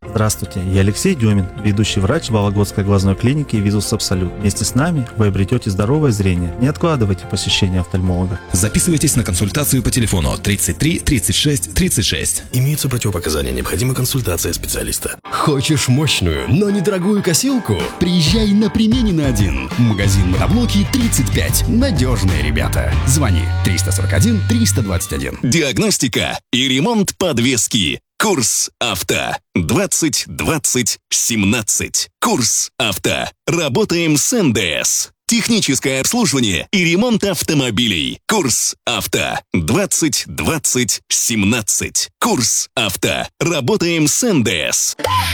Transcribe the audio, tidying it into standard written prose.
Здравствуйте, я Алексей Демин, ведущий врач Вологодской глазной клиники Визус Абсолют. Вместе с нами вы обретете здоровое зрение. Не откладывайте посещение офтальмолога. Записывайтесь на консультацию по телефону 33 36 36. Имеются противопоказания, необходима консультация специалиста. Хочешь мощную, но недорогую косилку? Приезжай на Применина 1. Магазин мотоблоки 35. Надежные ребята. Звони 341 321. Диагностика и ремонт подвески. Курс авто 20-20-17. Курс авто. Работаем с НДС. Техническое обслуживание и ремонт автомобилей. Курс авто 20-20-17. Курс авто. Работаем с НДС.